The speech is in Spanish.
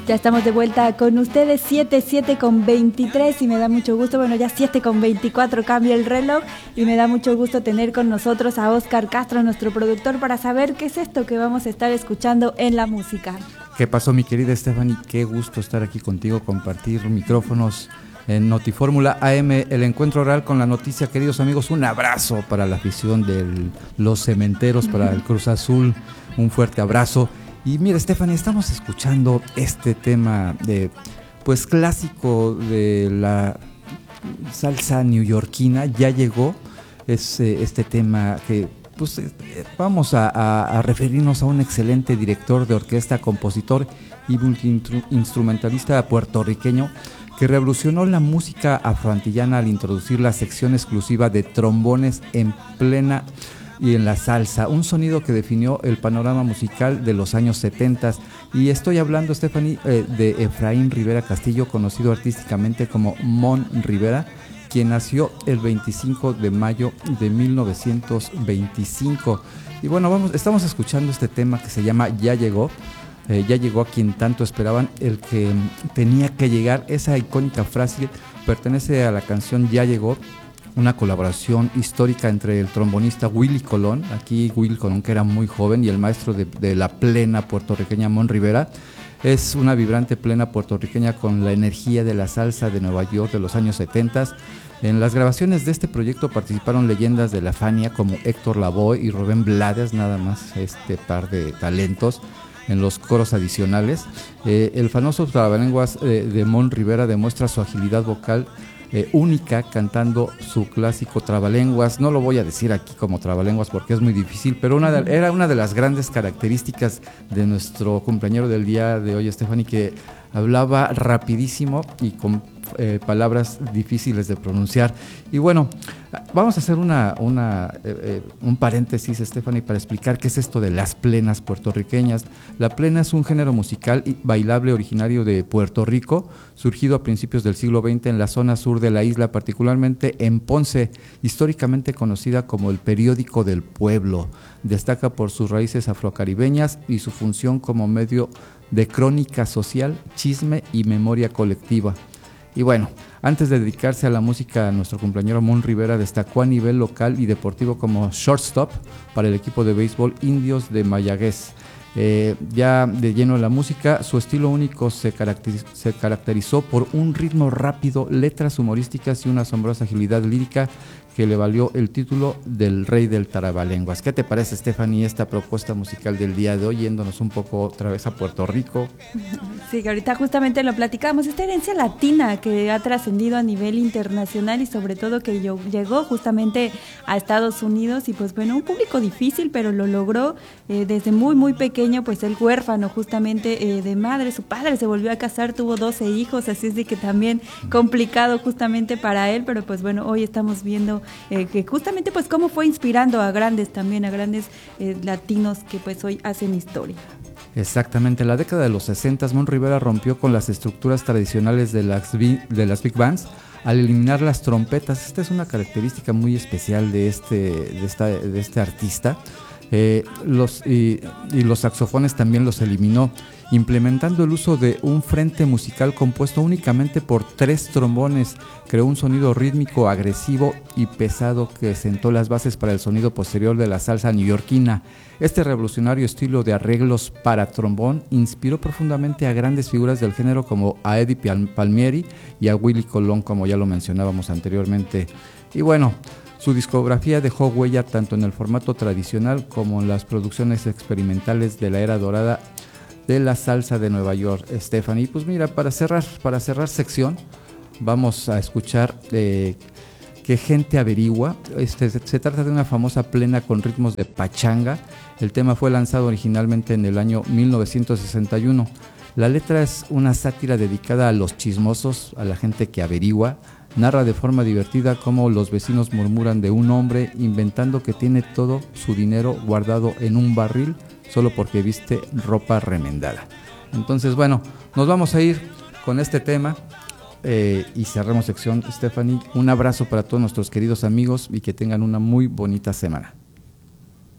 Ya estamos de vuelta con ustedes, 7:23 y me da mucho gusto, bueno, ya 7:24 cambia el reloj y me da mucho gusto tener con nosotros a Óscar Castro, nuestro productor, para saber qué es esto que vamos a estar escuchando en la música. ¿Qué pasó, mi querida Stephanie? Qué gusto estar aquí contigo, compartir micrófonos en Notifórmula AM, el encuentro real con la noticia. Queridos amigos, un abrazo para la afición de los cementeros, para el Cruz Azul, un fuerte abrazo. Y mira, Stephanie, estamos escuchando este tema pues clásico de la salsa neoyorquina. Ya llegó este tema que pues vamos a referirnos a un excelente director de orquesta, compositor y multiinstrumentalista puertorriqueño que revolucionó la música afroantillana al introducir la sección exclusiva de trombones en plena y en la salsa, un sonido que definió el panorama musical de los años 70. Y estoy hablando, Stephanie, de Efraín Rivera Castillo, conocido artísticamente como Mon Rivera, quien nació el 25 de mayo de 1925. Y bueno, estamos escuchando este tema que se llama Ya llegó. Ya llegó a quien tanto esperaban, el que tenía que llegar. Esa icónica frase pertenece a la canción Ya llegó, una colaboración histórica entre el trombonista Willy Colón, aquí Willy Colón, que era muy joven, y el maestro de la plena puertorriqueña Mon Rivera. Es una vibrante plena puertorriqueña con la energía de la salsa de Nueva York de los años 70. En las grabaciones de este proyecto participaron leyendas de la Fania como Héctor Lavoe y Rubén Blades, nada más este par de talentos en los coros adicionales. El famoso trabalenguas de Mon Rivera demuestra su agilidad vocal única cantando su clásico trabalenguas. No lo voy a decir aquí como trabalenguas porque es muy difícil, pero era una de las grandes características de nuestro compañero del día de hoy, Stephanie, que hablaba rapidísimo y con palabras difíciles de pronunciar. Y bueno, vamos a hacer un paréntesis, Stephanie, para explicar qué es esto de las plenas puertorriqueñas. La plena es un género musical y bailable originario de Puerto Rico, surgido a principios del siglo XX en la zona sur de la isla, particularmente en Ponce, históricamente conocida como el periódico del pueblo. Destaca por sus raíces afrocaribeñas y su función como medio de crónica social, chisme y memoria colectiva. Y bueno, antes de dedicarse a la música, nuestro compañero Mon Rivera destacó a nivel local y deportivo como shortstop para el equipo de béisbol Indios de Mayagüez. Ya de lleno en la música, su estilo único se caracterizó por un ritmo rápido, letras humorísticas y una asombrosa agilidad lírica que le valió el título del rey del trabalenguas. ¿Qué te parece, Stephanie, esta propuesta musical del día de hoy, yéndonos un poco otra vez a Puerto Rico? Sí, que ahorita justamente lo platicamos, esta herencia latina que ha trascendido a nivel internacional y sobre todo que llegó justamente a Estados Unidos y pues bueno, un público difícil, pero lo logró desde muy muy pequeño, pues el huérfano justamente de madre, su padre se volvió a casar, tuvo 12 hijos, así es de que también complicado justamente para él, pero pues bueno, hoy estamos viendo que justamente pues cómo fue inspirando a grandes latinos que pues hoy hacen historia. Exactamente, en la década de los 60 Mon Rivera rompió con las estructuras tradicionales de las big bands al eliminar las trompetas. Esta es una característica muy especial de este artista. Los saxofones también los eliminó, implementando el uso de un frente musical compuesto únicamente por 3 trombones. Creó un sonido rítmico, agresivo y pesado que sentó las bases para el sonido posterior de la salsa neoyorquina. Este revolucionario estilo de arreglos para trombón inspiró profundamente a grandes figuras del género como a Eddie Palmieri y a Willy Colón, como ya lo mencionábamos anteriormente. Y bueno, su discografía dejó huella tanto en el formato tradicional como en las producciones experimentales de la era dorada de la salsa de Nueva York, Stephanie. Pues mira, para cerrar sección, vamos a escuchar Que gente averigua. Se trata de una famosa plena con ritmos de pachanga. El tema fue lanzado originalmente en el año 1961. La letra es una sátira dedicada a los chismosos, a la gente que averigua. Narra de forma divertida cómo los vecinos murmuran de un hombre inventando que tiene todo su dinero guardado en un barril solo porque viste ropa remendada. Entonces, bueno, nos vamos a ir con este tema y cerramos sección, Stephanie. Un abrazo para todos nuestros queridos amigos y que tengan una muy bonita semana.